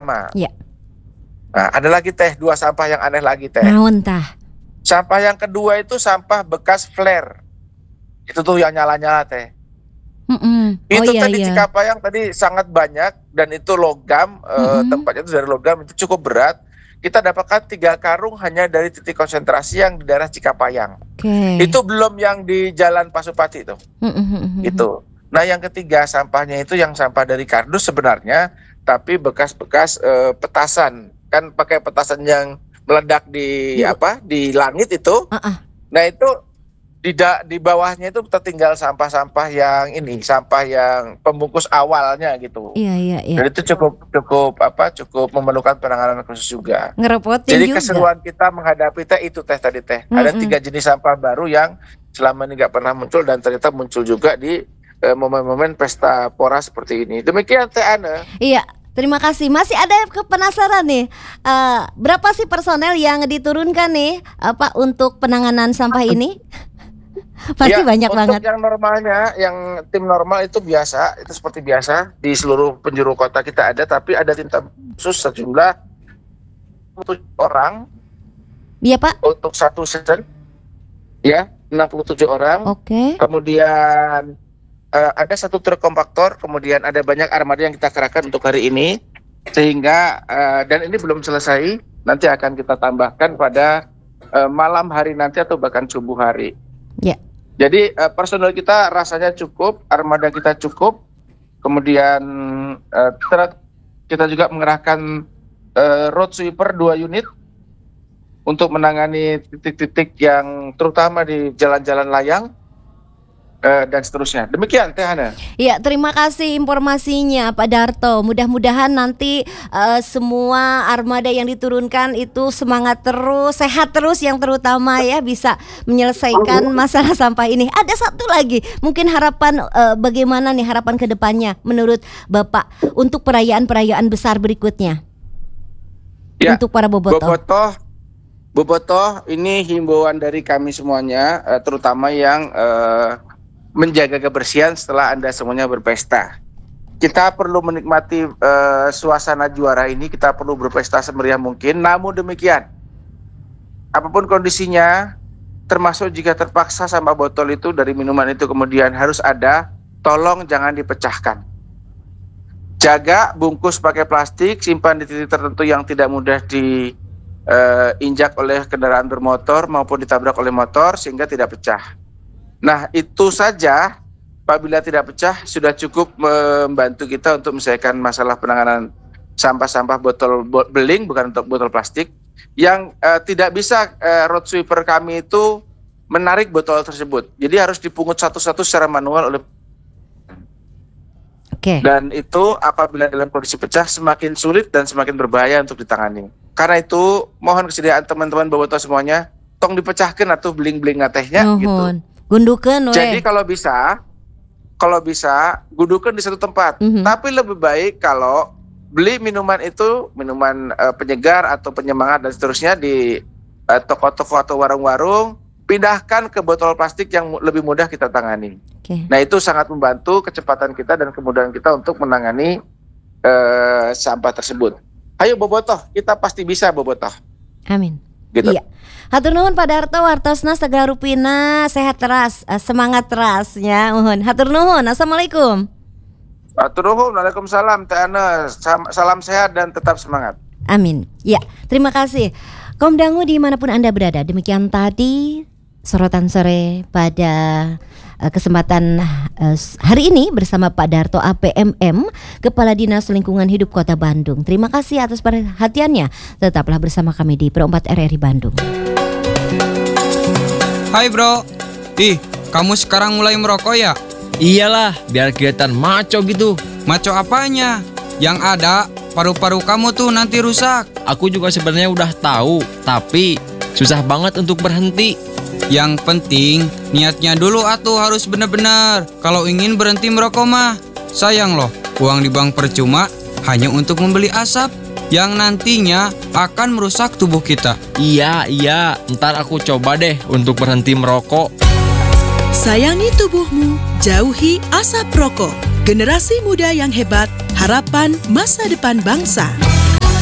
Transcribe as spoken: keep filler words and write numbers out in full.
pertama. Ya. Nah, ada lagi teh, dua sampah yang aneh lagi teh. Naon tah? Sampah yang kedua itu sampah bekas flare. Itu tuh yang nyala-nyala teh. Mm-mm. Oh Itu iya tadi iya. Cikapayang tadi sangat banyak dan itu logam, eh, Mm-mm. tempatnya itu dari logam, itu cukup berat. Kita dapatkan tiga karung hanya dari titik konsentrasi yang di daerah Cikapayang. Oke. Itu belum yang di Jalan Pasupati itu. Mm-mm. Itu. Nah, yang ketiga sampahnya itu yang sampah dari kardus sebenarnya, tapi bekas-bekas eh, petasan. Kan pakai petasan yang meledak di Di- apa? Di langit itu. Uh-uh. Nah, itu di da- di bawahnya itu tertinggal sampah-sampah yang ini, sampah yang pembungkus awalnya gitu. Iya iya iya. Dan itu cukup cukup apa? Cukup memerlukan penanganan khusus juga. Ngerepotin Jadi juga. keseruan kita menghadapi teh itu teh tadi teh. Ada Mm-mm. tiga jenis sampah baru yang selama ini nggak pernah muncul dan ternyata muncul juga di eh, momen-momen pesta pora seperti ini. Demikian Teh Ana. Iya, terima kasih. Masih ada ke- penasaran nih, eh, berapa sih personel yang diturunkan nih, apa untuk penanganan sampah ini? Pasti Ya, banyak untuk banget. yang normalnya, yang tim normal itu biasa, itu seperti biasa di seluruh penjuru kota kita ada, tapi ada tim khusus sejumlah tujuh orang Iya Pak. untuk satu season. Ya, enam puluh tujuh orang. Oke. Kemudian eh, ada satu truk kompaktor, kemudian ada banyak armada yang kita kerahkan untuk hari ini, sehingga eh, dan ini belum selesai, nanti akan kita tambahkan pada eh, malam hari nanti atau bahkan subuh hari. Ya. Jadi eh, personel kita rasanya cukup, armada kita cukup, kemudian eh, ter- kita juga mengerahkan eh, road sweeper dua unit untuk menangani titik-titik yang terutama di jalan-jalan layang eh, dan seterusnya. Demikian Teh Hana. Iya, terima kasih informasinya Pak Darto. Mudah-mudahan nanti eh, semua armada yang diturunkan itu semangat terus, sehat terus, yang terutama ya bisa menyelesaikan masalah sampah ini. Ada satu lagi, mungkin harapan eh, bagaimana nih harapan ke depannya menurut Bapak untuk perayaan-perayaan besar berikutnya Ya, untuk para bobotoh. Bobotoh, Bobotoh ini himbauan dari kami semuanya, eh, terutama yang eh, menjaga kebersihan setelah Anda semuanya berpesta. Kita perlu menikmati eh, suasana juara ini, kita perlu berpesta semeriah mungkin. Namun demikian, apapun kondisinya, termasuk jika terpaksa sampah botol itu dari minuman itu kemudian harus ada, tolong jangan dipecahkan. Jaga bungkus pakai plastik, simpan di titik tertentu yang tidak mudah diinjak oleh kendaraan bermotor maupun ditabrak oleh motor sehingga tidak pecah. Nah, itu saja apabila tidak pecah sudah cukup membantu kita untuk menyelesaikan masalah penanganan sampah-sampah botol bo- beling, bukan untuk botol plastik. Yang eh, tidak bisa eh, road sweeper kami itu menarik botol tersebut. Jadi harus dipungut satu-satu secara manual oleh. Oke. Dan itu apabila dalam kondisi pecah semakin sulit dan semakin berbahaya untuk ditangani. Karena itu mohon kesediaan teman-teman bobotoh semuanya, tong dipecahkan atau beling-beling ngatehnya gitu. Nuhun. Gundukeun we. Jadi kalau bisa, kalau bisa gudukan di satu tempat. Mhm. Tapi lebih baik kalau beli minuman itu, minuman eh, penyegar atau penyemangat dan seterusnya di eh, toko-toko atau warung-warung, pindahkan ke botol plastik yang mu- lebih mudah kita tangani. Oke. Nah, itu sangat membantu kecepatan kita dan kemudahan kita untuk menangani eh, sampah tersebut. Ayo bobotoh, kita pasti bisa bobotoh. Amin. Gitu. Iya. Hatur nuhun Pak Darto wartosna segala rupina, sehat teras, eh, semangat terasnya. Mohon. Hatur nuhun. Assalamualaikum. Atur nuhun, waalaikumsalam, Teh Ana. Sam- Salam sehat dan tetap semangat. Amin. Ya, terima kasih. Komdangu dimanapun Anda berada. Demikian tadi sorotan sore pada eh, kesempatan eh, hari ini bersama Pak Darto A P M M, Kepala Dinas Lingkungan Hidup Kota Bandung. Terima kasih atas perhatiannya. Tetaplah bersama kami di Pro empat R R I Bandung. Hai bro, ih kamu sekarang mulai merokok ya? Iyalah, biar kelihatan maco gitu. Maco apanya? Yang ada paru-paru kamu tuh nanti rusak. Aku juga sebenarnya udah tahu, tapi susah banget untuk berhenti. Yang penting niatnya dulu atuh harus bener-bener. Kalau ingin berhenti merokok mah sayang loh, uang di bank percuma hanya untuk membeli asap yang nantinya akan merusak tubuh kita. Iya, iya, ntar aku coba deh untuk berhenti merokok. Sayangi tubuhmu, jauhi asap rokok. Generasi muda yang hebat, harapan masa depan bangsa.